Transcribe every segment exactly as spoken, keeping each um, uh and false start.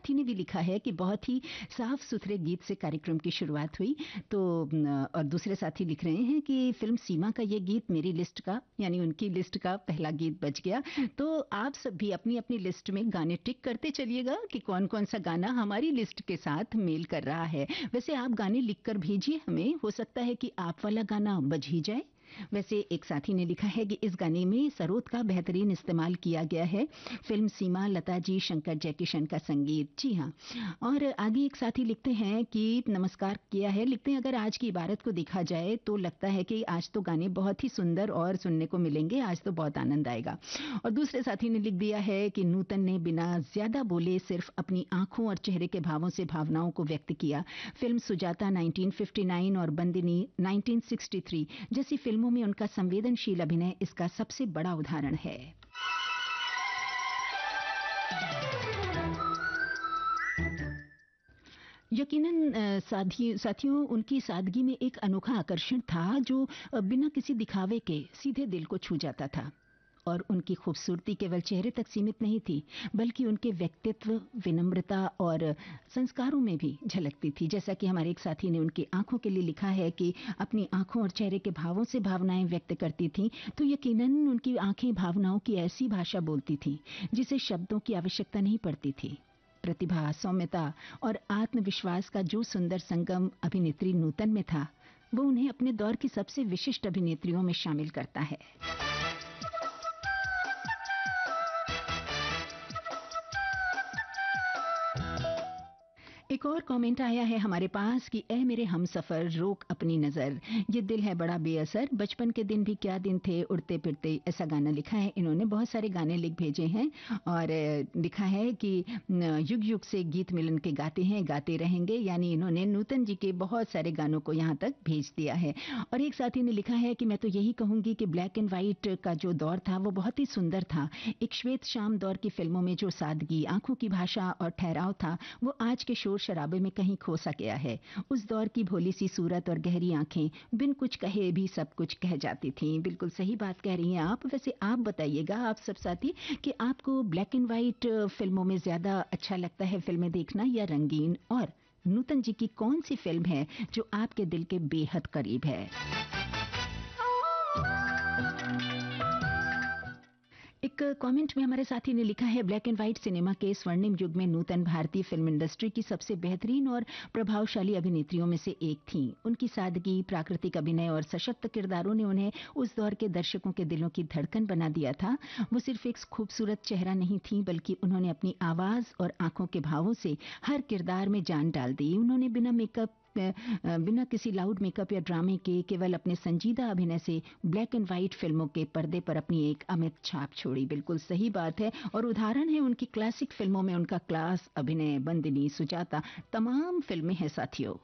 साथी ने भी लिखा है कि बहुत ही साफ सुथरे गीत से कार्यक्रम की शुरुआत हुई। तो और दूसरे साथी लिख रहे हैं कि फिल्म सीमा का ये गीत मेरी लिस्ट का, यानी उनकी लिस्ट का पहला गीत बच गया। तो आप सब भी अपनी अपनी लिस्ट में गाने टिक करते चलिएगा कि कौन कौन सा गाना हमारी लिस्ट के साथ मेल कर रहा है। वैसे आप गाने लिखकर भेजिए हमें, हो सकता है कि आप वाला गाना बज ही जाए। वैसे एक साथी ने लिखा है कि इस गाने में सरोद का बेहतरीन इस्तेमाल किया गया है। फिल्म सीमा, लता जी, शंकर जयकिशन का संगीत। जी हाँ। और आगे एक साथी लिखते हैं कि नमस्कार किया है, लिखते हैं अगर आज की इबारत को देखा जाए तो लगता है कि आज तो गाने बहुत ही सुंदर और सुनने को मिलेंगे, आज तो बहुत आनंद आएगा। और दूसरे साथी ने लिख दिया है कि नूतन ने बिना ज्यादा बोले सिर्फ अपनी आंखों और चेहरे के भावों से भावनाओं को व्यक्त किया। Film Sujata nineteen fifty nine और बंदिनी नाइनटीन सिक्सटी थ्री जैसी फिल्मों में उनका संवेदनशील अभिनय इसका सबसे बड़ा उदाहरण है। यकीनन साथी साथियों उनकी सादगी में एक अनोखा आकर्षण था जो बिना किसी दिखावे के सीधे दिल को छू जाता था। और उनकी खूबसूरती केवल चेहरे तक सीमित नहीं थी, बल्कि उनके व्यक्तित्व, विनम्रता और संस्कारों में भी झलकती थी। जैसा कि हमारे एक साथी ने उनकी आंखों के लिए लिखा है कि अपनी आंखों और चेहरे के भावों से भावनाएं व्यक्त करती थीं, तो यकीनन उनकी आंखें भावनाओं की ऐसी भाषा बोलती थीं जिसे शब्दों की आवश्यकता नहीं पड़ती थी। प्रतिभा, सौम्यता और आत्मविश्वास का जो सुंदर संगम अभिनेत्री नूतन में था, वो उन्हें अपने दौर की सबसे विशिष्ट अभिनेत्रियों में शामिल करता है। एक और कमेंट आया है हमारे पास कि ए मेरे हमसफर रोक अपनी नजर, ये दिल है बड़ा बेअसर, बचपन के दिन भी क्या दिन थे, उड़ते फिरते, ऐसा गाना लिखा है। इन्होंने बहुत सारे गाने लिख भेजे हैं और लिखा है कि युग युग से गीत मिलन के गाते हैं, गाते रहेंगे। यानी इन्होंने नूतन जी के बहुत सारे गानों को यहाँ तक भेज दिया है। और एक साथी ने लिखा है कि मैं तो यही कहूंगी कि ब्लैक एंड व्हाइट का जो दौर था वो बहुत ही सुंदर था। एक श्वेत शाम दौर की फिल्मों में जो सादगी, आंखों की भाषा और ठहराव था, वो आज के शोर शराबे में कहीं खो सा गया है। उस दौर की भोली सी सूरत और गहरी आंखें बिन कुछ कहे भी सब कुछ कह जाती थीं। बिल्कुल सही बात कह रही हैं आप। वैसे आप बताइएगा, आप सब साथी, कि आपको ब्लैक एंड व्हाइट फिल्मों में ज्यादा अच्छा लगता है फिल्में देखना या रंगीन? और नूतन जी की कौन सी फिल्म है जो आपके दिल के बेहद करीब है? एक कमेंट में हमारे साथी ने लिखा है, ब्लैक एंड व्हाइट सिनेमा के स्वर्णिम युग में नूतन भारतीय फिल्म इंडस्ट्री की सबसे बेहतरीन और प्रभावशाली अभिनेत्रियों में से एक थीं। उनकी सादगी, प्राकृतिक अभिनय और सशक्त किरदारों ने उन्हें उस दौर के दर्शकों के दिलों की धड़कन बना दिया था। वो सिर्फ एक खूबसूरत चेहरा नहीं थी, बल्कि उन्होंने अपनी आवाज और आंखों के भावों से हर किरदार में जान डाल दी। उन्होंने बिना मेकअप बिना किसी लाउड मेकअप या ड्रामे के केवल अपने संजीदा अभिनय से ब्लैक एंड व्हाइट फिल्मों के पर्दे पर अपनी एक अमिट छाप छोड़ी। बिल्कुल सही बात है और उदाहरण है उनकी क्लासिक फिल्मों में उनका क्लास अभिनय। बंदिनी, सुजाता, तमाम फिल्में हैं साथियों।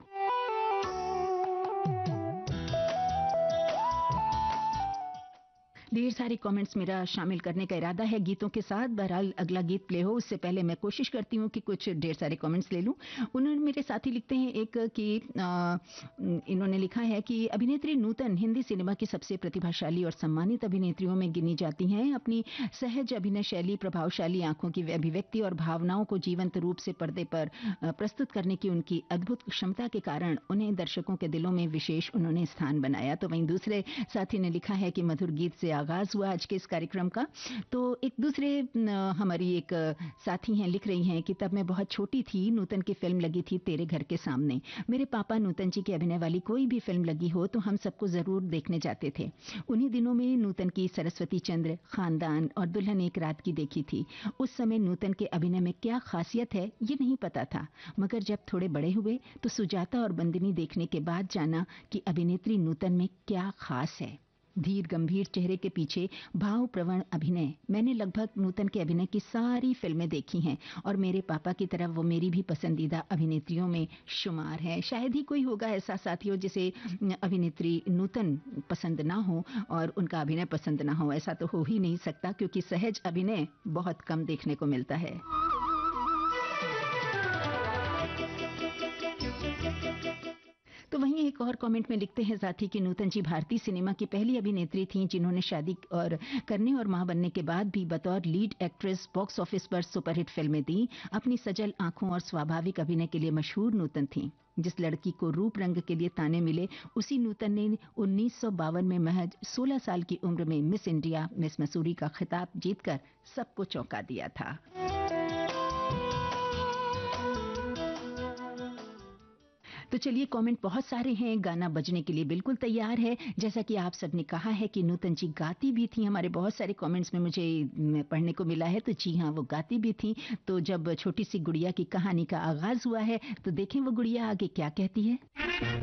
ढेर सारे कमेंट्स मेरा शामिल करने का इरादा है गीतों के साथ। बहरहाल अगला गीत प्ले हो उससे पहले मैं कोशिश करती हूँ कि कुछ ढेर सारे कमेंट्स ले लूँ। उन्होंने, मेरे साथी लिखते हैं एक कि आ, इन्होंने लिखा है कि अभिनेत्री नूतन हिंदी सिनेमा की सबसे प्रतिभाशाली और सम्मानित अभिनेत्रियों में गिनी जाती हैं। अपनी सहज अभिनय शैली, प्रभावशाली आंखों की अभिव्यक्ति और भावनाओं को जीवंत रूप से पर्दे पर प्रस्तुत करने की उनकी अद्भुत क्षमता के कारण उन्हें दर्शकों के दिलों में विशेष उन्होंने स्थान बनाया। तो वहीं दूसरे साथी ने लिखा है कि मधुर गीत से आगाज हुआ आज के इस कार्यक्रम का। तो एक दूसरे हमारी एक साथी हैं, लिख रही हैं कि तब मैं बहुत छोटी थी, नूतन की फिल्म लगी थी तेरे घर के सामने। मेरे पापा नूतन जी के अभिनय वाली कोई भी फिल्म लगी हो तो हम सबको जरूर देखने जाते थे। उन्हीं दिनों में नूतन की सरस्वती चंद्र, खानदान और दुल्हन एक रात की देखी थी। उस समय नूतन के अभिनय में क्या खासियत है ये नहीं पता था, मगर जब थोड़े बड़े हुए तो सुजाता और बंदिनी देखने के बाद जाना कि अभिनेत्री नूतन में क्या खास है। धीर गंभीर चेहरे के पीछे भावप्रवण अभिनय। मैंने लगभग नूतन के अभिनय की सारी फिल्में देखी हैं और मेरे पापा की तरह वो मेरी भी पसंदीदा अभिनेत्रियों में शुमार है। शायद ही कोई होगा ऐसा साथियों जिसे अभिनेत्री नूतन पसंद ना हो और उनका अभिनय पसंद ना हो। ऐसा तो हो ही नहीं सकता, क्योंकि सहज अभिनय बहुत कम देखने को मिलता है। तो वहीं एक एक और कमेंट में लिखते हैं साथी कि नूतन जी भारतीय सिनेमा की पहली अभिनेत्री थीं जिन्होंने शादी और करने और मां बनने के बाद भी बतौर लीड एक्ट्रेस बॉक्स ऑफिस पर सुपरहिट फिल्में दी। अपनी सजल आंखों और स्वाभाविक अभिनय के लिए मशहूर नूतन थीं। जिस लड़की को रूप रंग के लिए ताने मिले, उसी नूतन ने उन्नीस सौ बावन में महज सोलह साल की उम्र में मिस इंडिया, मिस मसूरी का खिताब जीतकर सबको चौंका दिया था। तो चलिए, कमेंट बहुत सारे हैं, गाना बजने के लिए बिल्कुल तैयार है। जैसा कि आप सबने कहा है कि नूतन जी गाती भी थी, हमारे बहुत सारे कमेंट्स में मुझे पढ़ने को मिला है, तो जी हाँ, वो गाती भी थी। तो जब छोटी सी गुड़िया की कहानी का आगाज हुआ है, तो देखें वो गुड़िया आगे क्या कहती है।